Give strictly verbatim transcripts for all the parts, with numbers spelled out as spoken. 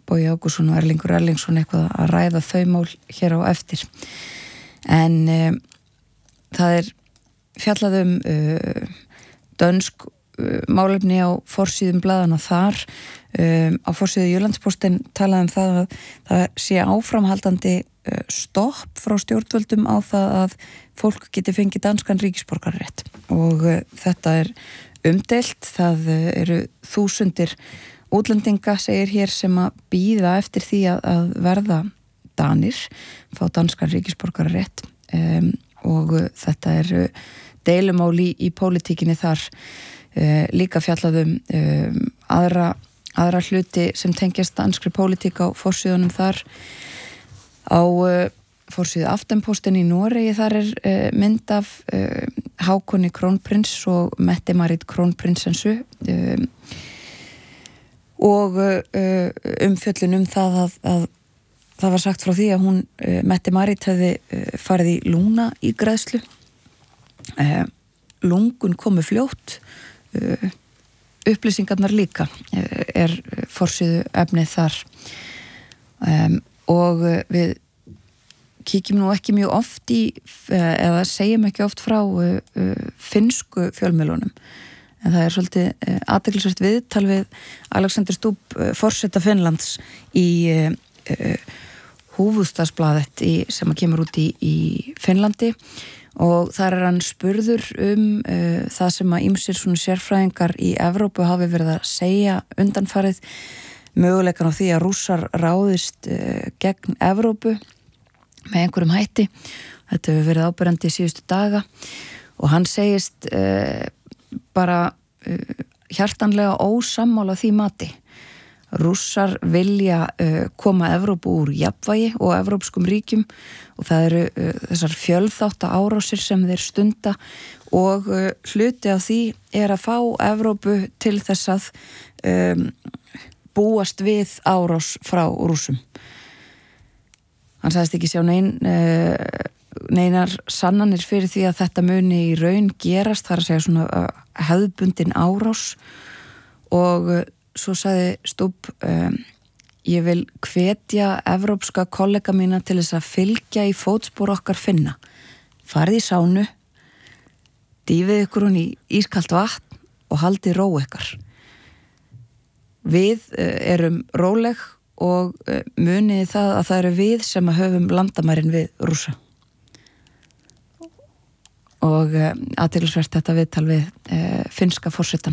Bogi Ágústsson og Erlingur Erlingsson eitthvað að ræða þau mál hér á eftir. En um, það er fjallað um uh, dönsk uh, málefni á forsíðum blaðana þar. Um, á forsíðu Jyllandsposten talaði um það að það sé áframhaldandi uh, stopp frá stjórnvöldum á það að fólk geti fengið danskan ríkisborgararétt og uh, þetta er umdeilt. Það uh, eru þúsundir útlendinga, segir hér, sem að bíða eftir því að, að verða danir, fá danskan ríkisborgararétt um, og uh, þetta er uh, deilumál í, í pólitíkinni þar. Uh, líka fjallað um um, aðra aðra hluti sem tengjast danskri pólitík á forsíðunum þar. Á uh, forsíðu Aftenposten í Noregi þar er uh, mynd af uh, Hákoni krónprins og Mette-Marit krónprinsensu um, og uh, umfjöllun um það að, að það var sagt frá því að hún uh, Mette-Marit hefði uh, farið í lungna í græðslu. Uh, lungun komu fljótt, uh, upplýsingarnar líka er forsíðu efnið þar um, og við kíkjum nú ekki mjög oft í eða segjum ekki oft frá uh, finnsku fjölmiðlunum en það er svolítið uh, athyglisvert viðtal við Alexander Stubb, uh, forseta Finnlands í uh, uh, Hufvudstadsbladet sem að kemur út í, í Finnlandi og þar er hann spurður um uh, það sem að ýmsir svona sérfræðingar í Evrópu hafi verið að segja undanfarið, möguleikan á því að Rússar ráðist uh, gegn Evrópu með einhverjum hætti. Þetta hefur verið áberandi í síðustu daga og hann segist uh, bara uh, hjartanlega ósammála því mati. Rússar vilja uh, koma Evrópu úr jafnvægi og evrópskum ríkjum og það eru uh, þessar fjölþátta árásir sem þeir stunda og uh, hluti af því er að fá Evrópu til þess að um, búast við árás frá Rússum. Hann sagðist ekki sjá nein, uh, neinar sannanir fyrir því að þetta muni í raun gerast, þar að segja svona uh, hefðbundin árás og uh, svo sagði Stubb um, ég vil hvetja evrópska kollega mína til þess að fylgja í fótspor okkar Finna. Farið í sánu, dýfið ykkur hún í ískalt vatn og haldið ró ykkar. Við uh, erum róleg og uh, muniði það að það eru við sem að höfum landamærin við Rússa. Og uh, athyglisvert þetta viðtal við uh, finnska forsetan.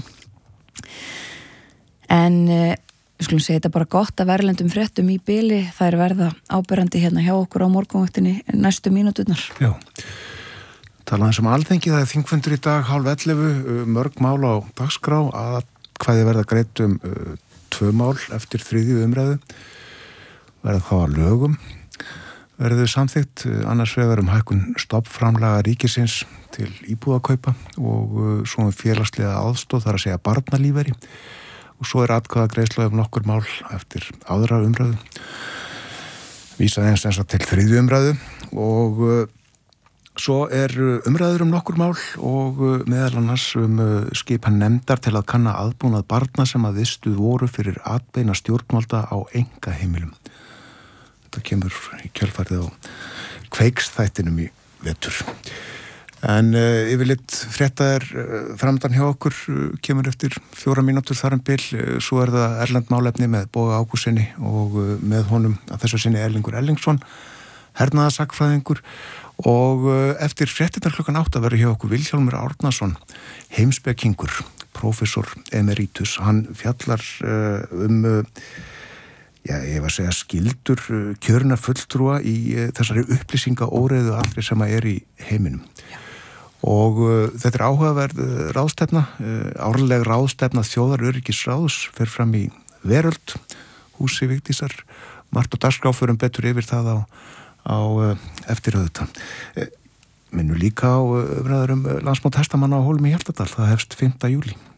En uh, við skulum segja þetta bara gott að verðlendum fréttum í bili, það er verða áberandi hérna hjá okkur á morgunvaktinni næstu mínúturnar. Já, talaðum sem alþengi, það er þingfundur í dag hálf ellefu, mörg mál á dagskrá, að hvaði verða greitt um uh, tvö mál eftir þriðju umræðu, verða þá að lögum, verður samþykkt, uh, annars vegar um hækkun stofnframlaga ríkisins til íbúðakaupa og uh, svo um félagslega aðstoð, þar að segja barnalífeyri. Og svo er atkvæða greiðsla um nokkur mál eftir aðra umræðu. Vísaði eins eins og til þriðju umræðu og uh, svo er umræður um nokkur mál og uh, meðal annars um uh, skipan nefndar til að kanna aðbúnað barna sem að vistuð voru fyrir atbeina stjórnvalda á einkaheimilum. Þetta kemur í kjölfarið á Kveiksþættinum í vetur. En uh, yfirleitt fréttaðir uh, framdann hjá okkur uh, kemur eftir fjóra mínútur þar um bil, uh, svo er það erlend málefni með Boga Ágústsssyni og uh, með honum að þessu sinni Erlingur Erlingsson, hernaðarsakfræðingur og uh, eftir fréttirnar klukkan átta verður hjá okkur Vilhjálmur Árnason, heimspekingur, prófessor emeritus. Hann fjallar uh, um uh, já, ég var að segja skildur uh, kjörna fulltrúa í uh, þessari upplýsinga óreiðu allri sem að er í heiminum. Já. Og uh, þetta er áhugaverð uh, ráðstefna, uh, árleg ráðstefna þjóðaröryggisráðs fer fram í Veröld, húsi Vigdísar, margt og dagskrá förum betur yfir það á, á uh, eftir auðvitað. Uh, minnum líka á uh, umræður um uh, landsmót hestamanna á Hólum í Hjaltadal, það hefst fimmta júlí.